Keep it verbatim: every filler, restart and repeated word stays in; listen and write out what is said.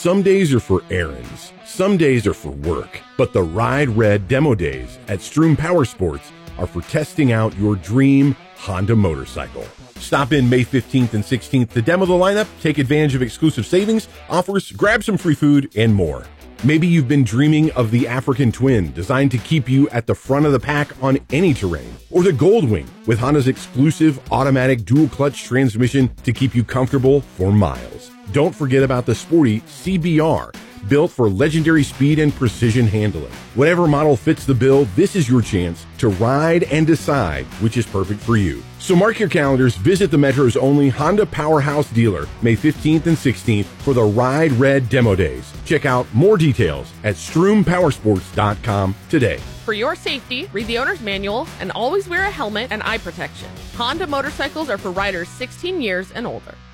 Some days are for errands, some days are for work, but the Ride Red demo days at Stroom Power Sports are for testing out your dream Honda motorcycle. Stop in May fifteenth and sixteenth to demo the lineup, take advantage of exclusive savings, offers, grab some free food, and more. Maybe you've been dreaming of the African Twin, designed to keep you at the front of the pack on any terrain, or the Goldwing with Honda's exclusive automatic dual-clutch transmission to keep you comfortable for miles. Don't forget about the sporty C B R, built for legendary speed and precision handling. Whatever model fits the bill, this is your chance to ride and decide which is perfect for you. So mark your calendars, visit the Metro's only Honda Powerhouse dealer May fifteenth and sixteenth for the Ride Red Demo Days. Check out more details at stroom powersports dot com today. For your safety, read the owner's manual and always wear a helmet and eye protection. Honda motorcycles are for riders sixteen years and older.